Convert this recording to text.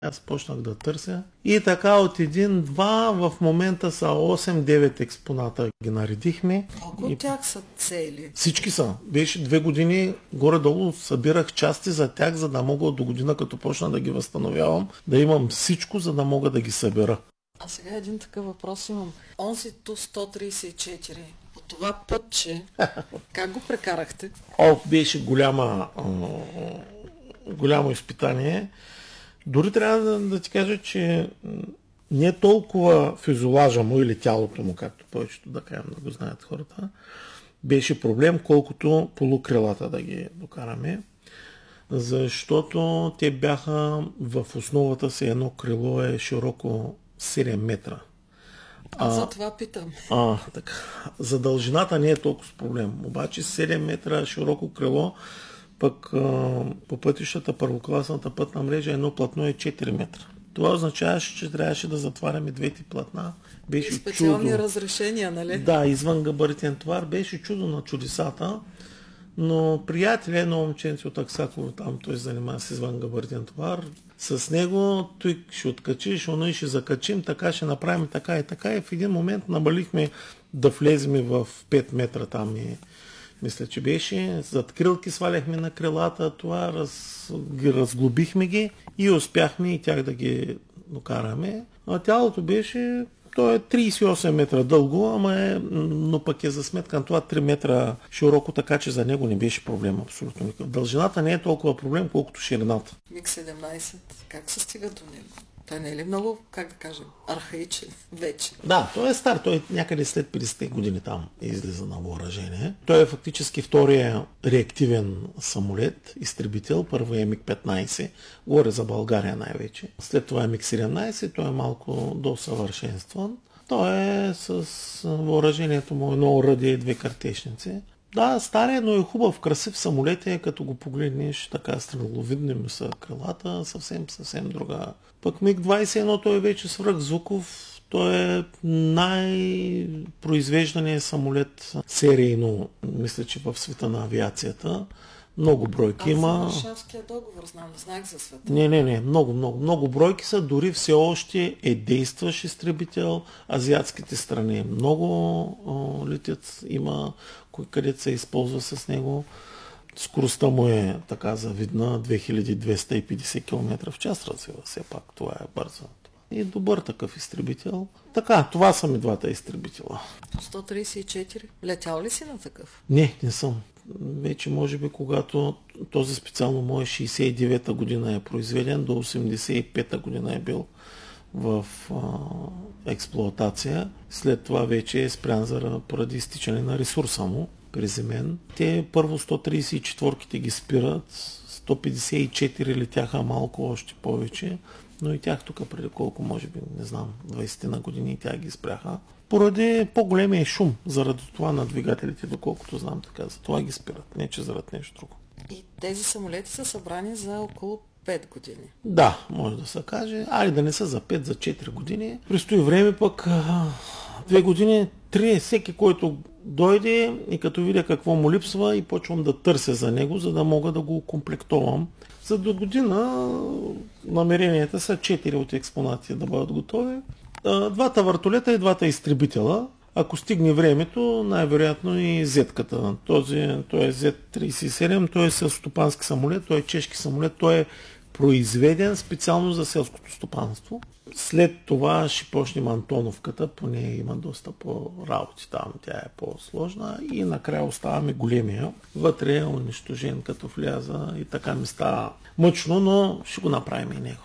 Аз почнах да търся. И така от един-два в момента са 8-9 експоната ги наредихме. Колко от тях са цели? Всички са. Беше 2 години, горе-долу събирах части за тях, за да мога до година, като почна да ги възстановявам, да имам всичко, за да мога да ги събера. А сега един такъв въпрос имам. Онзи Ту-134, по това пътче, как го прекарахте? Беше голямо изпитание. Дори трябва да ти кажа, че не толкова фюзелажа му или тялото му, както повечето да кажем, да го знаят хората, беше проблем, колкото полукрилата да ги докараме, защото те бяха в основата си, едно крило е широко 7 метра. За това питам. Така. За дължината не е толкова с проблем, обаче 7 метра широко крило, пък по пътищата, първокласната пътна мрежа, едно платно е 4 метра. Това означаваше, че трябваше да затваряме двете платна. Беше специални чудо. разрешения, нали? Да, извън габаритен товар. Беше чудо на чудесата, но приятел едно момченце от Аксаково, там той се занимава с извън габаритен товар. С него той ще откачиш, оно и ще закачим, така ще направим така и така. И в един момент набалихме да влезем в 5 метра там и мисля, че беше. Зад крилки сваляхме на крилата, това разглобихме ги и успяхме и тях да ги докараме. А тялото беше, то е 38 метра дълго, но пък е за сметка на това 3 метра широко, така че за него не беше проблем абсолютно. Дължината не е толкова проблем, колкото ширината. МиГ-17, как се стига до него? Той не е ли много, как да кажем, архаичен вече? Да, той е стар, той е някъде след 50 години там излиза на въоръжение. Той е фактически втория реактивен самолет, изтребител, първо е МиГ-15, говоря за България най-вече. След това е МиГ-17, той е малко досъвършенстван. Той е с въоръжението му едно оръдие и 2 картечници. Да, стария, но е хубав, красив самолет е, като го погледнеш, така стреловидни му са крилата, съвсем друга. Пък МиГ-21 той е вече свръхзвуков, той е най-произвежданият самолет серийно, мисля, че в света на авиацията. Много бройки има. За Варшавския договор знам, не знаех за света. Не, много бройки са, дори все още е действащ изтребител. Азиатските страни много летят, има където се използва с него. Скоростта му е така завидна, 2250 км в час развива, все пак това е бързо. И добър такъв изтребител. Така, това са ми двата изтребителя. 134. Летял ли си на такъв? Не съм. Вече може би когато този специално мой 69-та година е произведен, до 85-та година е бил в експлоатация. След това вече е спрян поради изтичане на ресурса му, приземен. Те първо 134-ките ги спират, 154 летяха малко още повече, но и тях тук преди колко, може би, не знам, 20 на години тях ги спряха. Поради по-големия шум, заради това на двигателите, доколкото знам така, за това ги спират, не че заради нещо друго. И тези самолети са събрани за около 5 години. Да, може да се каже. Да не са за 5, за 4 години. Престои време пък 2 години, 3, всеки, който дойде и като видя какво му липсва и почвам да търся за него, за да мога да го комплектовам. За до година намеренията са 4 от експонати да бъдат готови. Двата въртолета и двата изтребителя. Ако стигне времето, най-вероятно и Z-ката. Той е Z-37, той е селскостопански самолет, той е чешки самолет, той е произведен специално за селското стопанство. След това ще почнем Антоновката, поне има доста по-работи там, тя е по-сложна и накрая оставаме големия. Вътре е унищожен като вляза и така ми става мъчно, но ще го направим и него.